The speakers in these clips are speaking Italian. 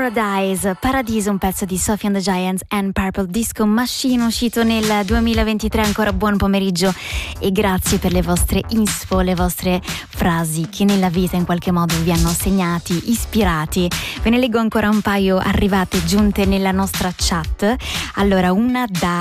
Paradiso, un pezzo di Sophie and the Giants and Purple Disco Machine, uscito nel 2023. Ancora buon pomeriggio e grazie per le vostre inspo, le vostre frasi che nella vita in qualche modo vi hanno segnati, ispirati. Ve ne leggo ancora un paio arrivate, giunte nella nostra chat. Allora, un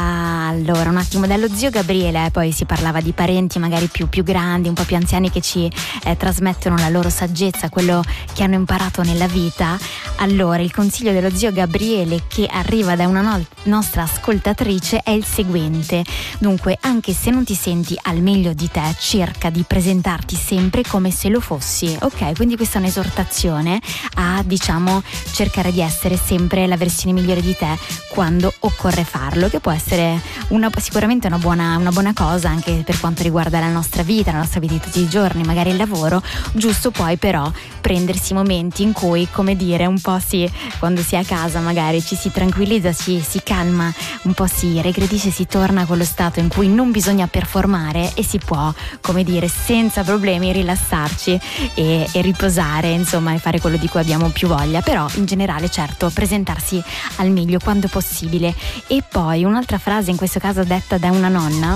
attimo dallo zio Gabriele, poi si parlava di parenti magari più grandi, un po' più anziani, che ci trasmettono la loro saggezza, quello che hanno imparato nella vita. Allora, il consiglio dello zio Gabriele, che arriva da una nostra ascoltatrice, è il seguente: dunque, anche se non ti senti al meglio di te, cerca di presentarti sempre come se lo fossi. Ok, quindi questa è un'esortazione a, cercare di essere sempre la versione migliore di te quando occorre farlo, che può essere sicuramente una buona cosa anche per quanto riguarda la nostra vita di tutti i giorni, magari il lavoro. Giusto poi però prendersi momenti in cui, come dire, un po' quando si è a casa magari ci si tranquillizza, si calma, un po' si regredisce, si torna a quello stato in cui non bisogna performare e si può, come dire, senza problemi rilassarci e riposare, insomma, e fare quello di cui abbiamo più voglia. Però in generale, certo, presentarsi al meglio quando possibile. E poi un'altra frase, in questo caso detta da una nonna,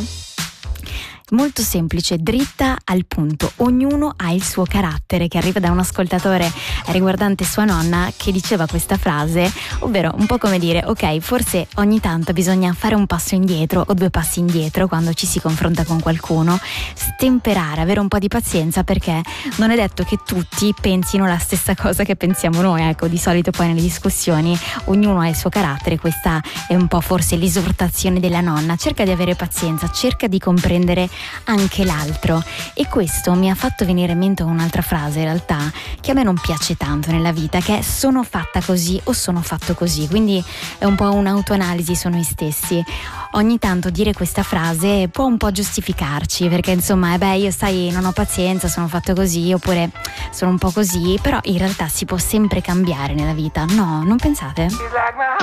molto semplice, dritta al punto: ognuno ha il suo carattere, che arriva da un ascoltatore riguardante sua nonna, che diceva questa frase, ovvero un po' come dire: ok, forse ogni tanto bisogna fare un passo indietro o 2 passi indietro quando ci si confronta con qualcuno, stemperare, avere un po' di pazienza, perché non è detto che tutti pensino la stessa cosa che pensiamo noi. Ecco, di solito poi nelle discussioni ognuno ha il suo carattere. Questa è un po' forse l'esortazione della nonna: cerca di avere pazienza, cerca di comprendere anche l'altro. E questo mi ha fatto venire in mente un'altra frase, in realtà, che a me non piace tanto nella vita, che è: sono fatta così o sono fatto così. Quindi è un po' un'autoanalisi su noi stessi. Ogni tanto dire questa frase può un po' giustificarci, perché insomma, io non ho pazienza, sono fatto così, oppure sono un po' così, però in realtà si può sempre cambiare nella vita, no? Non pensate?